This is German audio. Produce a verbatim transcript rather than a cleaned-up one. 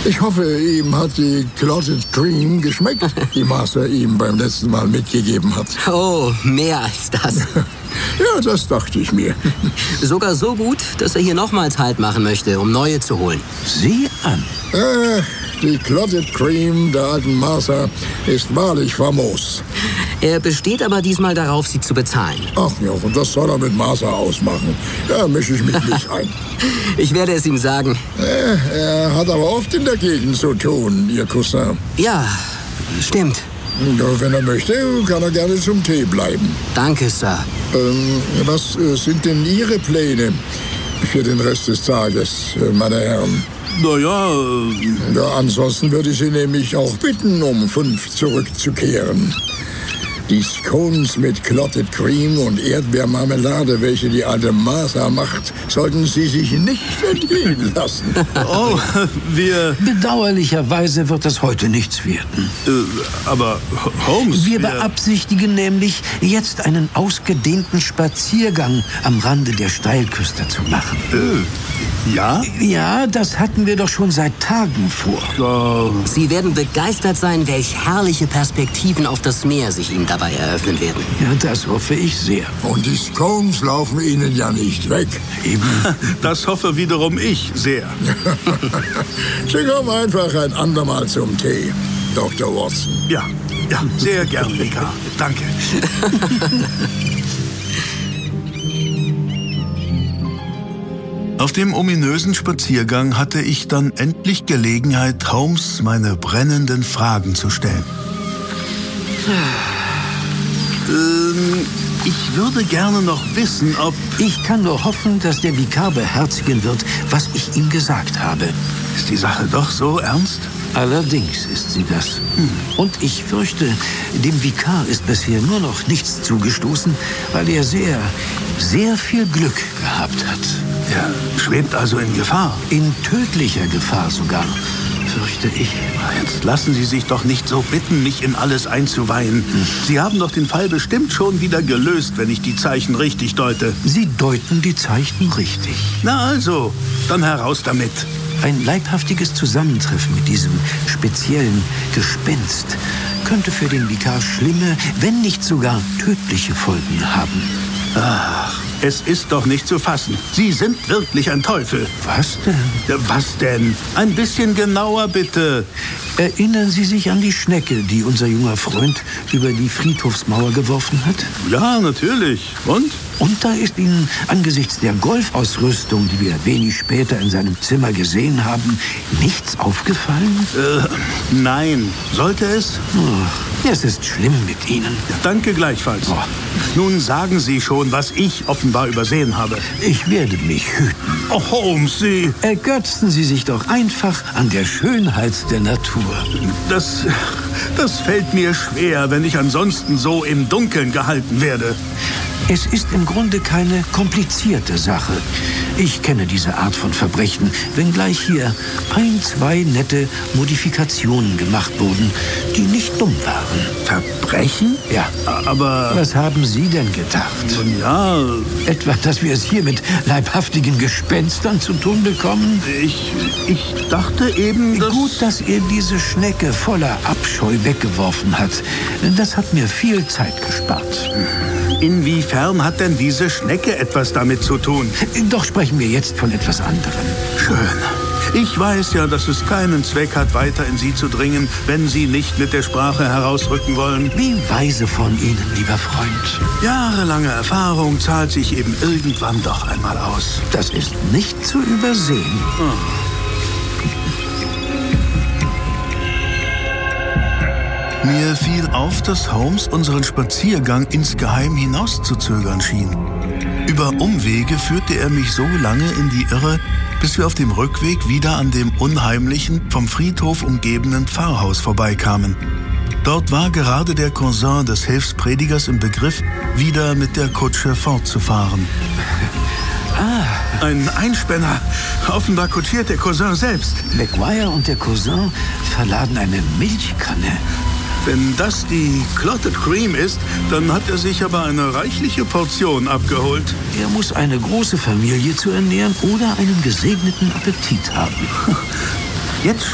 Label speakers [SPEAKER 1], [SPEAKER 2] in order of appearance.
[SPEAKER 1] Ich hoffe, ihm hat die Clotted Cream geschmeckt, die Martha ihm beim letzten Mal mitgegeben hat.
[SPEAKER 2] Oh, mehr als das.
[SPEAKER 1] Ja, das dachte ich mir.
[SPEAKER 2] Sogar so gut, dass er hier nochmals Halt machen möchte, um neue zu holen.
[SPEAKER 3] Sieh an.
[SPEAKER 1] Äh, die Clotted Cream der alten Martha ist wahrlich famos.
[SPEAKER 2] Er besteht aber diesmal darauf, sie zu bezahlen.
[SPEAKER 1] Ach ja, und das soll er mit Martha ausmachen. Da mische ich mich nicht ein.
[SPEAKER 2] Ich werde es ihm sagen.
[SPEAKER 1] Äh, er hat aber oft in der Gegend zu tun, Ihr Cousin.
[SPEAKER 2] Ja, stimmt.
[SPEAKER 1] Ja, wenn er möchte, kann er gerne zum Tee bleiben.
[SPEAKER 2] Danke, Sir.
[SPEAKER 1] Ähm, was äh, sind denn Ihre Pläne für den Rest des Tages, äh, meine Herren?
[SPEAKER 4] Naja, äh...
[SPEAKER 1] Ja, ansonsten würde ich Sie nämlich auch bitten, um fünf zurückzukehren. Die Scones mit Clotted Cream und Erdbeermarmelade, welche die alte Martha macht, sollten Sie sich nicht entgehen lassen.
[SPEAKER 4] Oh, wir...
[SPEAKER 3] Bedauerlicherweise wird das heute nichts werden.
[SPEAKER 4] Äh, aber Holmes...
[SPEAKER 3] Wir beabsichtigen nämlich, jetzt einen ausgedehnten Spaziergang am Rande der Steilküste zu machen.
[SPEAKER 4] Äh, ja?
[SPEAKER 3] Ja, das hatten wir doch schon seit Tagen vor.
[SPEAKER 4] Uh,
[SPEAKER 2] Sie werden begeistert sein, welch herrliche Perspektiven auf das Meer sich Ihnen dabei eröffnen werden.
[SPEAKER 3] Ja, das hoffe ich sehr.
[SPEAKER 1] Und die Scones laufen Ihnen ja nicht weg.
[SPEAKER 3] Eben.
[SPEAKER 4] Das hoffe wiederum ich sehr.
[SPEAKER 1] Sie kommen einfach ein andermal zum Tee, Doktor Watson.
[SPEAKER 4] Ja, ja, sehr gern, Vikar. Danke. Auf dem ominösen Spaziergang hatte ich dann endlich Gelegenheit, Holmes meine brennenden Fragen zu stellen. ähm, ich würde gerne noch wissen, ob...
[SPEAKER 3] Ich kann nur hoffen, dass der Vikar beherzigen wird, was ich ihm gesagt habe.
[SPEAKER 4] Ist die Sache doch so ernst?
[SPEAKER 3] Allerdings ist sie das. Hm. Und ich fürchte, dem Vikar ist bisher nur noch nichts zugestoßen, weil er sehr, sehr viel Glück gehabt hat.
[SPEAKER 4] Er schwebt also in Gefahr?
[SPEAKER 3] In tödlicher Gefahr sogar, fürchte ich.
[SPEAKER 4] Jetzt lassen Sie sich doch nicht so bitten, mich in alles einzuweihen. Hm. Sie haben doch den Fall bestimmt schon wieder gelöst, wenn ich die Zeichen richtig deute.
[SPEAKER 3] Sie deuten die Zeichen richtig.
[SPEAKER 4] Na also, dann heraus damit.
[SPEAKER 3] Ein leibhaftiges Zusammentreffen mit diesem speziellen Gespenst könnte für den Vikar schlimme, wenn nicht sogar tödliche Folgen haben.
[SPEAKER 4] Ach, es ist doch nicht zu fassen. Sie sind wirklich ein Teufel.
[SPEAKER 3] Was denn?
[SPEAKER 4] Ja, was denn? Ein bisschen genauer, bitte.
[SPEAKER 3] Erinnern Sie sich an die Schnecke, die unser junger Freund über die Friedhofsmauer geworfen hat?
[SPEAKER 4] Ja, natürlich. Und?
[SPEAKER 3] Und da ist Ihnen angesichts der Golfausrüstung, die wir wenig später in seinem Zimmer gesehen haben, nichts aufgefallen?
[SPEAKER 4] Äh, nein. Sollte es?
[SPEAKER 3] Oh, es ist schlimm mit Ihnen.
[SPEAKER 4] Ja, danke gleichfalls.
[SPEAKER 3] Oh.
[SPEAKER 4] Nun sagen Sie schon, was ich offenbar übersehen habe.
[SPEAKER 3] Ich werde mich hüten.
[SPEAKER 4] Oh, Holmes, Sie...
[SPEAKER 3] Ergötzen Sie sich doch einfach an der Schönheit der Natur.
[SPEAKER 4] Das, das fällt mir schwer, wenn ich ansonsten so im Dunkeln gehalten werde.
[SPEAKER 3] Es ist im Grunde keine komplizierte Sache. Ich kenne diese Art von Verbrechen, wenngleich hier ein, zwei nette Modifikationen gemacht wurden, die nicht dumm waren.
[SPEAKER 4] Verbrechen?
[SPEAKER 3] Ja.
[SPEAKER 4] Aber...
[SPEAKER 3] Was haben Sie denn gedacht?
[SPEAKER 4] Nun ja...
[SPEAKER 3] Etwa, dass wir es hier mit leibhaftigen Gespenstern zu tun bekommen?
[SPEAKER 4] Ich, ich dachte eben, dass...
[SPEAKER 3] Gut, dass er diese Schnecke voller Abscheu weggeworfen hat. Das hat mir viel Zeit gespart.
[SPEAKER 4] Inwiefern hat denn diese Schnecke etwas damit zu tun?
[SPEAKER 3] Doch sprechen wir jetzt von etwas anderem.
[SPEAKER 4] Schön. Ich weiß ja, dass es keinen Zweck hat, weiter in Sie zu dringen, wenn Sie nicht mit der Sprache herausrücken wollen.
[SPEAKER 3] Wie weise von Ihnen, lieber Freund.
[SPEAKER 4] Jahrelange Erfahrung zahlt sich eben irgendwann doch einmal aus.
[SPEAKER 3] Das ist nicht zu übersehen.
[SPEAKER 4] Oh. Mir fiel auf, dass Holmes unseren Spaziergang insgeheim hinauszuzögern schien. Über Umwege führte er mich so lange in die Irre, bis wir auf dem Rückweg wieder an dem unheimlichen, vom Friedhof umgebenen Pfarrhaus vorbeikamen. Dort war gerade der Cousin des Hilfspredigers im Begriff, wieder mit der Kutsche fortzufahren.
[SPEAKER 3] Ah.
[SPEAKER 4] Ein Einspänner. Offenbar kutschiert der Cousin selbst.
[SPEAKER 3] Maguire und der Cousin verladen eine Milchkanne.
[SPEAKER 4] Wenn das die Clotted Cream ist, dann hat er sich aber eine reichliche Portion abgeholt.
[SPEAKER 3] Er muss eine große Familie zu ernähren oder einen gesegneten Appetit haben.
[SPEAKER 4] Jetzt